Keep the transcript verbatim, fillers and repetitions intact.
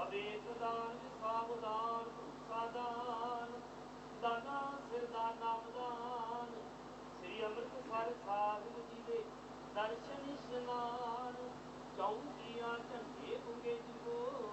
ਅਵੇਕ ਦਾਨ ਵਿਸਾਵਦਾਨ ਸਾਦਾਨ ਦਾਨਾ ਸਿਰਦਾ ਨਾਮਦਾਨ ਸ੍ਰੀ ਅੰਮ੍ਰਿਤਸਰ ਸਾਹਿਬ ਜੀ ਦੇ ਦਰਸ਼ਨ ਇਸ਼ਨਾਨ ਚੌਂਕੀਆਂ ਝੰਡੇ ਬੁਗੇ ਜੀ ਕੋ